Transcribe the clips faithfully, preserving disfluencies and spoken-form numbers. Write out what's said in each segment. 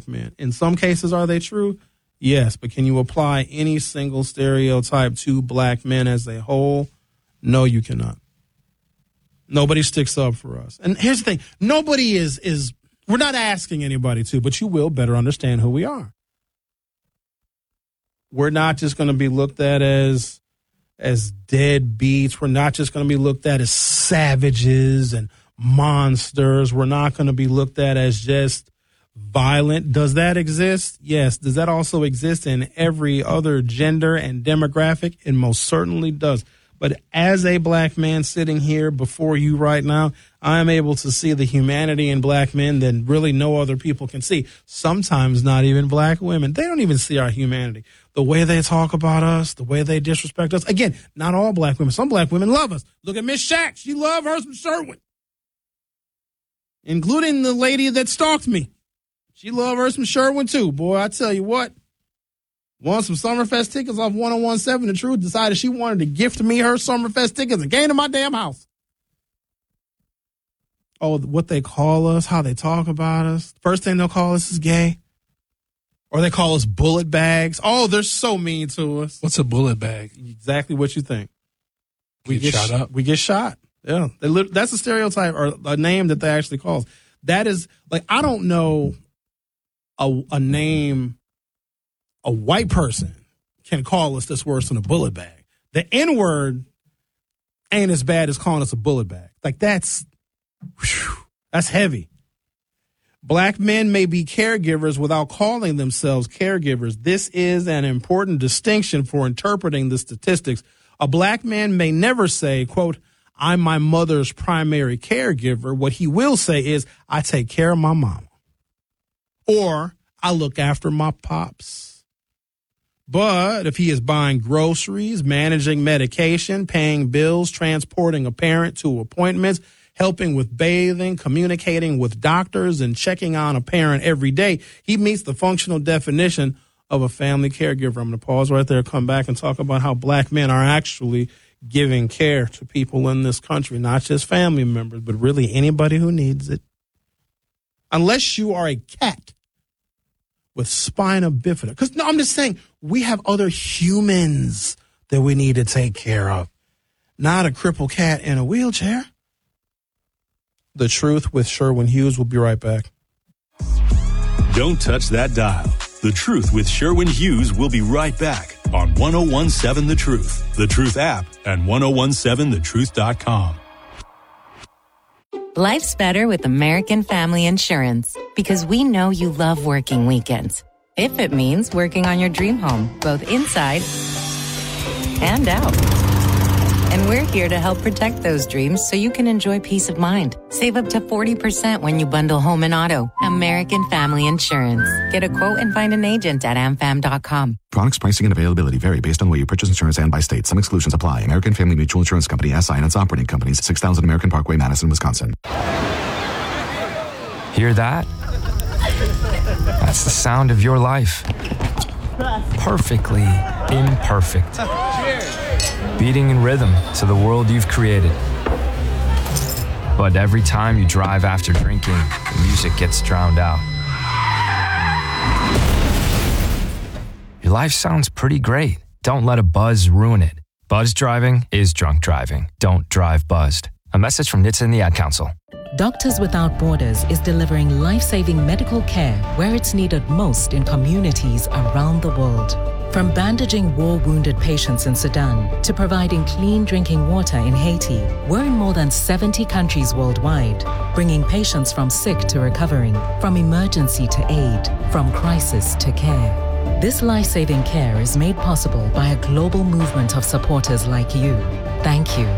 black men. In some cases, are they true? Yes, but can you apply any single stereotype to black men as a whole? No, you cannot. Nobody sticks up for us. And here's the thing. Nobody is, is we're not asking anybody to, but you will better understand who we are. We're not just going to be looked at as, as deadbeats. We're not just going to be looked at as savages and monsters. We're not going to be looked at as just violent. Does that exist? Yes. Does that also exist in every other gender and demographic? It most certainly does. But as a black man sitting here before you right now, I am able to see the humanity in black men that really no other people can see. Sometimes not even black women. They don't even see our humanity. The way they talk about us, the way they disrespect us. Again, not all black women. Some black women love us. Look at Miss Shack. She loved her some Sherwin. Including the lady that stalked me. She loved her some Sherwin too. Boy, I tell you what. Won some Summerfest tickets off ten seventeen The Truth. Decided she wanted to gift me her Summerfest tickets and came to my damn house. Oh, what they call us, how they talk about us. First thing they'll call us is gay. Or they call us bullet bags. Oh, they're so mean to us. What's a bullet bag? Exactly what you think. We get, get shot up. We get shot. Yeah. They li- that's a stereotype or a name that they actually call us. That is, like, I don't know a, a name a white person can call us that's worse than a bullet bag. The N-word ain't as bad as calling us a bullet bag. Like, that's, whew, that's heavy. Black men may be caregivers without calling themselves caregivers. This is an important distinction for interpreting the statistics. A black man may never say, quote, I'm my mother's primary caregiver. What he will say is, I take care of my mama. Or, I look after my pops. But if he is buying groceries, managing medication, paying bills, transporting a parent to appointments, helping with bathing, communicating with doctors, and checking on a parent every day, he meets the functional definition of a family caregiver. I'm going to pause right there, come back and talk about how black men are actually giving care to people in this country, not just family members, but really anybody who needs it. Unless you are a cat with spina bifida. Because, no, I'm just saying, we have other humans that we need to take care of, not a crippled cat in a wheelchair. The Truth with Sherwin Hughes. We'll be right back. Don't touch that dial. The Truth with Sherwin Hughes will be right back on ten seventeen The Truth, The Truth app, and ten seventeen the truth dot com. Life's better with American Family Insurance because we know you love working weekends. If it means working on your dream home, both inside and out. And we're here to help protect those dreams so you can enjoy peace of mind. Save up to forty percent when you bundle home and auto. American Family Insurance. Get a quote and find an agent at a m fam dot com. Products, pricing, and availability vary based on where you purchase insurance and by state. Some exclusions apply. American Family Mutual Insurance Company, S I and its operating companies, six thousand American Parkway, Madison, Wisconsin. Hear that? That's the sound of your life. Perfectly imperfect. Beating in rhythm to the world you've created. But every time you drive after drinking, the music gets drowned out. Your life sounds pretty great. Don't let a buzz ruin it. Buzz driving is drunk driving. Don't drive buzzed. A message from N H T S A and the Ad Council. Doctors Without Borders is delivering life-saving medical care where it's needed most in communities around the world. From bandaging war-wounded patients in Sudan to providing clean drinking water in Haiti, we're in more than seventy countries worldwide, bringing patients from sick to recovering, from emergency to aid, from crisis to care. This life-saving care is made possible by a global movement of supporters like you. Thank you.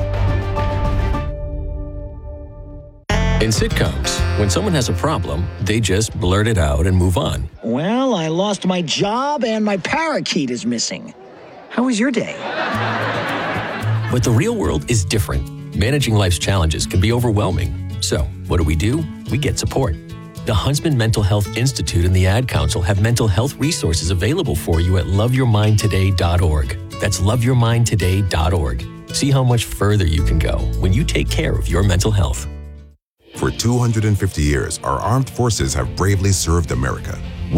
In sitcoms, when someone has a problem, they just blurt it out and move on. Well, I lost my job and my parakeet is missing. How was your day? But the real world is different. Managing life's challenges can be overwhelming. So, what do we do? We get support. The Huntsman Mental Health Institute and the Ad Council have mental health resources available for you at love your mind today dot org. That's love your mind today dot org. See how much further you can go when you take care of your mental health. For two hundred fifty years, our armed forces have bravely served America.